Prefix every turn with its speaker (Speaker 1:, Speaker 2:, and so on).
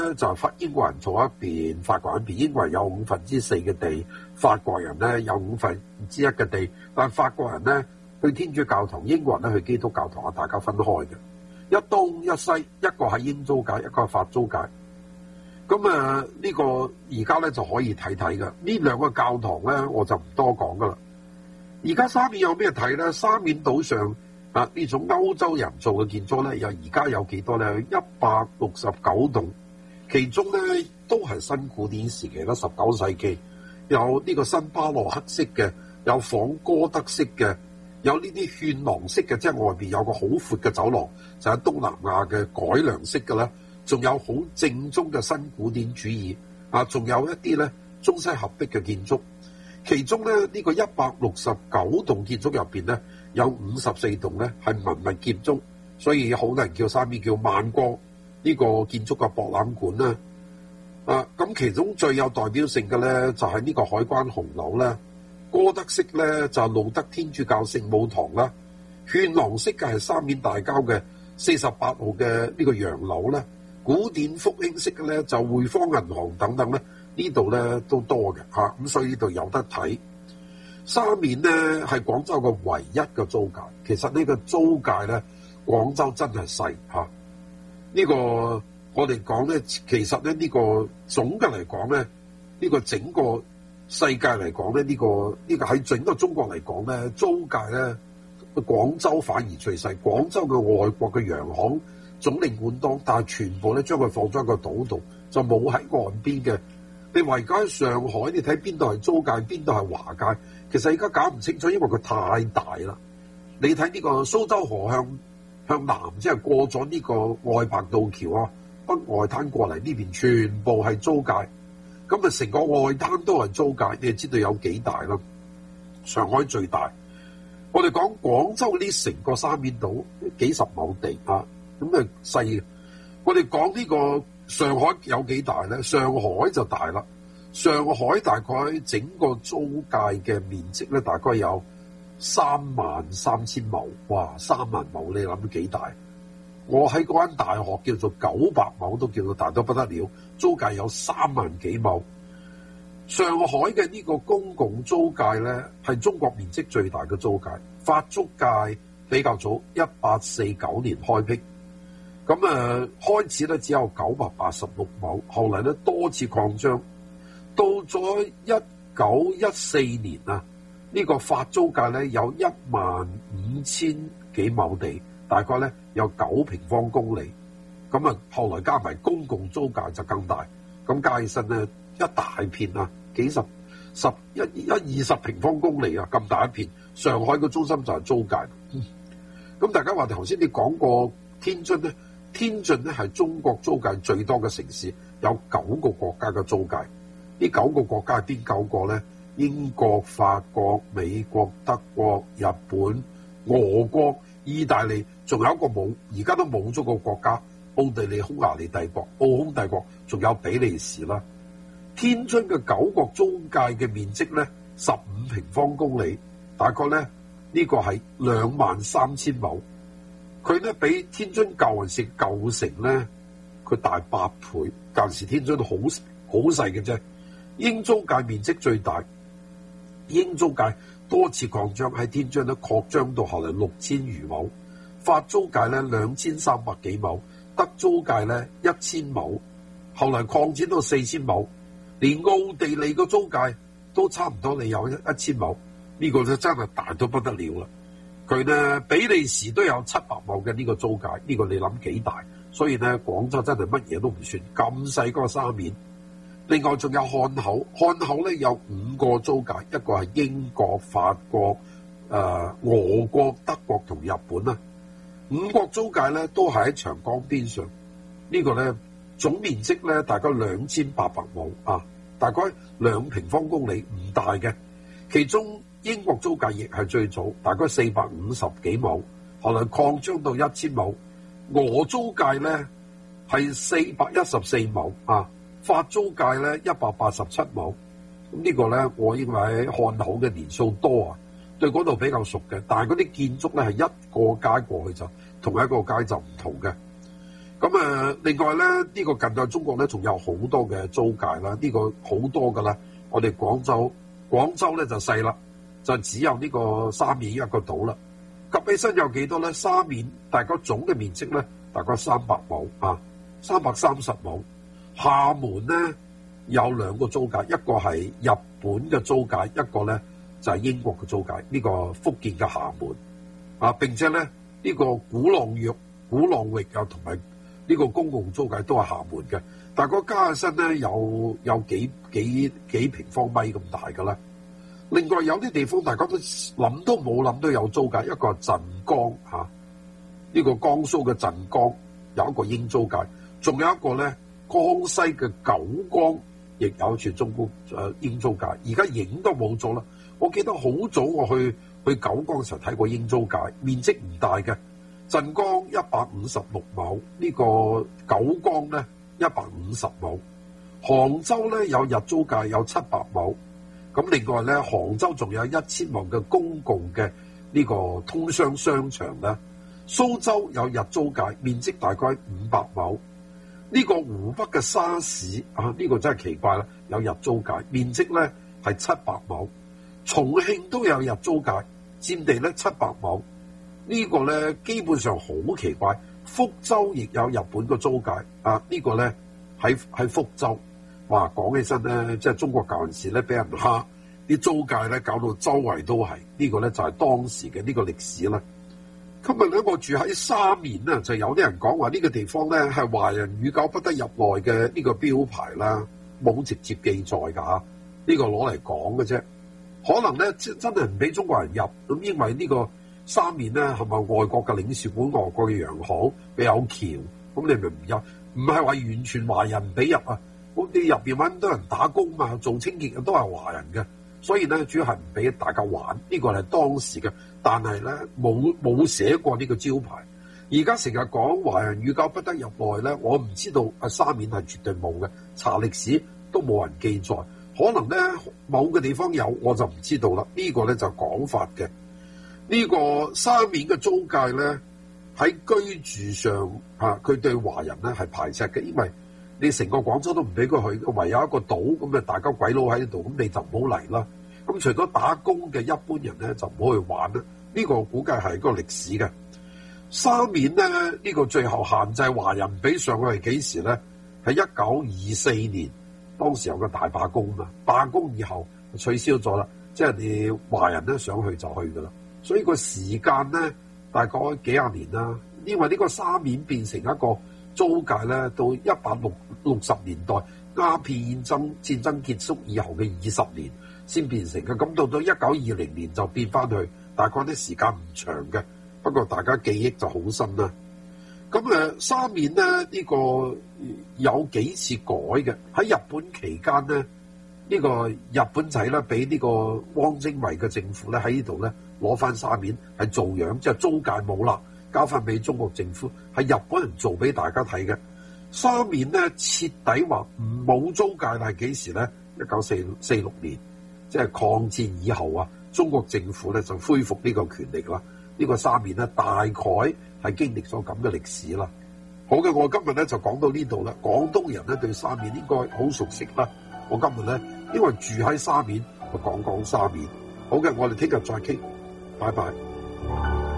Speaker 1: 咧就係英國人坐一邊，法國人一邊。英國人有4/5嘅地，法國人咧有1/5嘅地。但法國人咧去天主教堂，英國人咧去基督教堂，大家分開嘅，一東一西，一個係英租界，一個係法租界。咁呢個而家咧就可以睇睇嘅。呢兩個教堂咧我就唔多講噶啦。而家沙面有咩睇咧？沙面島上呢種歐洲人做嘅建築咧，而家有幾多咧？169棟，其中咧都係新古典時期啦，19世紀。有呢個新巴洛克式嘅，有仿哥德式嘅，有呢啲勸廊式嘅，即係外邊有個好闊嘅走廊，就係東南亞嘅改良式嘅啦。仲有好正宗嘅新古典主義仲有一啲咧中西合璧嘅建築。其中咧呢個169棟建築入邊咧，有54棟咧係文物建築，所以好多人叫沙面叫萬國呢個建築嘅博覽館啦。咁其中最有代表性嘅咧就係呢個海關紅樓啦，哥德式咧就係路德天主教聖母堂啦，勸廊式嘅係沙面大郊嘅48號嘅呢個洋樓啦，古典復興式嘅咧就匯豐銀行等等咧，呢度咧都多嘅咁所以呢度有得睇。沙面咧係廣州嘅唯一嘅租界，其實呢個租界咧廣州真係細呢個我哋講咧，其實咧呢個總嘅嚟講咧，呢個整個世界嚟講咧，呢個喺整個中國嚟講咧，租界咧廣州反而最細。廣州嘅外國嘅洋行總領館當，但係全部咧將佢放咗喺個島度，就冇喺岸邊嘅。你話而家喺上海，你睇邊度係租界，邊度係華界，其實而家搞唔清楚，因為佢太大啦。你睇呢個蘇州河向南，即係過咗呢個外白渡橋北外灘過嚟呢邊，全部係租界。咁成個外灘都係租界，你就知道有幾大啦。上海最大，我哋講廣州呢成個沙面島幾十畝地咁細。我哋講呢個上海有幾大咧？上海就大啦。上海大概整個租界嘅面積咧，大概有33000畝。哇，3萬畝，你諗幾大？我喺嗰間大學叫做900畝，都叫做大到不得了。租界有3萬幾畝。上海嘅呢個公共租界咧，係中國面積最大嘅租界。法租界比較早，1849年開闢。咁開始咧只有986畝，後嚟咧多次擴張，到咗1914年呢個法租界咧有15000幾畝地，大概咧有9平方公里。咁後來加埋公共租界就更大，咁加起身咧一大片幾十20平方公里咁大一片。上海嘅中心就係租界。咁大家話頭先你講過天津咧？天津咧係中國租界最多嘅城市，有9個國家嘅租界。呢9個國家係邊9個咧？英國、法國、美國、德國、日本、俄國、意大利，仲有一個冇，而家都冇咗個國家，奧地利匈牙利帝國、奧匈帝國，仲有比利時啦。天津嘅9個租界嘅面積咧15平方公里，大概咧呢個係23000畝。佢咧比天津舊陣時舊城咧，佢大8倍。舊陣時天津好細嘅啫。英租界面積最大，英租界多次擴張，喺天津咧擴張到後嚟6000餘畝。法租界咧2300幾畝，德租界咧1000畝，後嚟擴展到4000畝，連奧地利個租界都差唔多，你有1000畝。呢個就真係大到不得了啦。佢咧比利時都有700畝嘅呢個租界，呢個你諗幾大？所以咧廣州真係乜嘢都唔算，咁細個沙面。另外仲有漢口，漢口咧有5個租界，一個係英國、法國、俄國、德國同日本啦。5個租界咧都係喺長江邊上。呢個咧總面積咧大概2800畝大概2平方公里，唔大嘅。其中英國租界亦係最早，大概450幾畝，後來擴張到1000畝。俄租界咧係414畝法租界咧187畝。咁呢個咧我認為喺漢口嘅年數多對嗰度比較熟嘅，但係嗰啲建築咧係一個街過去就同一個街就唔同嘅。 咁另外咧，呢個近代中國咧，仲有好多嘅租界啦，呢個好多噶啦。我哋廣州咧就細啦，就只有呢個沙面一個島啦。及起身有幾多咧？沙面大概總嘅面積咧，大概300畝啊，330畝。廈門咧有2個租界，一個係日本嘅租界，一個咧就係英國嘅租界。呢個福建嘅廈門啊，並且咧呢個鼓浪嶼啊，同埋呢個公共租界都係廈門嘅。但係個加起身咧有幾平方米咁大噶啦。另外有啲地方大家都諗都冇諗到有租界，一個係鎮江嚇，呢個江蘇嘅鎮江有一個英租界，仲有一個咧江西嘅九江亦有一處中國英租界。而家影都冇咗啦。我記得好早我去九江嘅時候睇過英租界，面積唔大嘅。鎮江156畝，呢個九江咧150畝。杭州咧有日租界有700畝。咁另外咧，杭州仲有1000畝嘅公共嘅呢個通商商場咧。蘇州有日租界，面積大概500畝。呢個湖北嘅沙市啊，呢個真係奇怪啦，有日租界，面積咧係700畝。重慶都有日租界，佔地咧700畝。呢個咧基本上好奇怪。福州亦有日本嘅租界啊，呢個咧喺福州。哇，講起身咧，即係中國舊陣時咧，俾人蝦啲租界咧，搞到周圍都係。呢個咧就係當時嘅呢個歷史啦。今日咧，我住喺沙面啊，就有啲人講話呢個地方咧係華人與狗不得入內嘅呢個標牌啦，冇直接記載㗎嚇。呢個攞嚟講嘅啫。可能咧真係唔俾中國人入咁，因為呢個沙面咧係咪外國嘅領事館、外國嘅洋行佢有橋，咁你咪唔入？唔係話完全華人唔俾入啊。咁你入邊揾咁多人打工嘛，做清潔嘅都係華人嘅，所以咧主要係唔俾大家玩。呢個係當時嘅，但係咧冇寫過呢個招牌。而家成日講華人與狗不得入內咧，我唔知道沙面係絕對冇嘅，查歷史都冇人記載。可能咧某個地方有，我就唔知道啦。呢個咧就講法嘅。呢個沙面嘅租界咧喺居住上佢對華人咧係排斥嘅，因為你成個廣州都唔俾佢去，唯有一個島咁啊，大家鬼佬喺度，咁你就唔好嚟啦。咁除咗打工嘅一般人咧，就唔好去玩啦。呢個估計係一個歷史嘅。沙面咧呢個最後限制華人唔俾上去係幾時咧？係1924年，當時有個大罷工嘛，罷工以後取消咗啦，即係你華人咧想去就去噶啦。所以個時間咧大概幾廿年啦，因為呢個沙面變成一個租界咧，到1860年代鴉片戰爭結束以後嘅20年先變成嘅。咁到1920年就變翻去，大概啲時間唔長嘅，不過大家記憶就好深啦。咁沙面咧呢個有幾次改嘅。喺日本期間咧，呢個日本仔咧俾呢個汪精衛嘅政府咧喺呢度咧攞翻沙面係做樣，即係租界冇啦，交翻俾中國政府，係日本人做俾大家睇嘅。沙面咧徹底話冇租界係幾時咧？1946年，即係抗戰以後啊，中國政府咧就恢復呢個權力啦。呢個沙面咧大概係經歷咗咁嘅歷史啦。好嘅，我今日咧就講到呢度啦。廣東人咧對沙面應該好熟悉啦。我今日咧因為住喺沙面，就講沙面。好嘅，我哋聽日再傾，拜拜。